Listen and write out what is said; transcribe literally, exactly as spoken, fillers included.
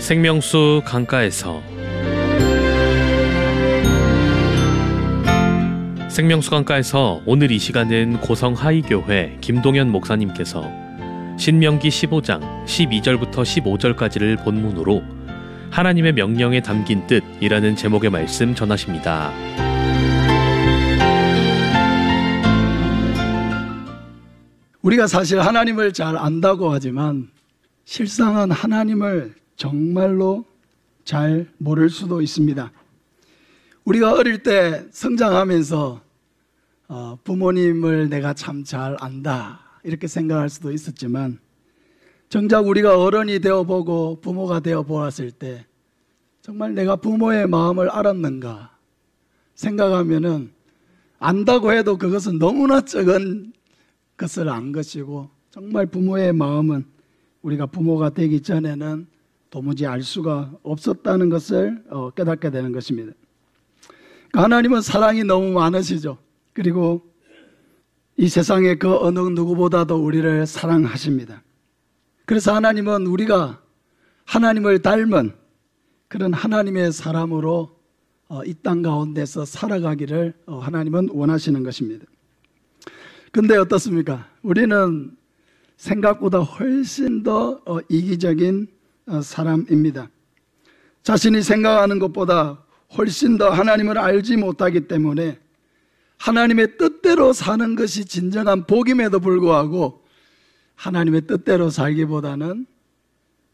생명수 강가에서 생명수 강가에서 오늘 이 시간은 고성 하이교회 김동현 목사님께서 신명기 십오 장 십이 절부터 십오 절까지를 본문으로 하나님의 명령에 담긴 뜻이라는 제목의 말씀 전하십니다. 우리가 사실 하나님을 잘 안다고 하지만 실상은 하나님을 정말로 잘 모를 수도 있습니다. 우리가 어릴 때 성장하면서 어, 부모님을 내가 참 잘 안다 이렇게 생각할 수도 있었지만 정작 우리가 어른이 되어보고 부모가 되어보았을 때 정말 내가 부모의 마음을 알았는가 생각하면은 안다고 해도 그것은 너무나 적은 것을 안 것이고 정말 부모의 마음은 우리가 부모가 되기 전에는 도무지 알 수가 없었다는 것을 깨닫게 되는 것입니다. 하나님은 사랑이 너무 많으시죠. 그리고 이 세상의 그 어느 누구보다도 우리를 사랑하십니다. 그래서 하나님은 우리가 하나님을 닮은 그런 하나님의 사람으로 이 땅 가운데서 살아가기를 하나님은 원하시는 것입니다. 근데 어떻습니까? 우리는 생각보다 훨씬 더 이기적인 사람입니다. 자신이 생각하는 것보다 훨씬 더 하나님을 알지 못하기 때문에 하나님의 뜻대로 사는 것이 진정한 복임에도 불구하고 하나님의 뜻대로 살기보다는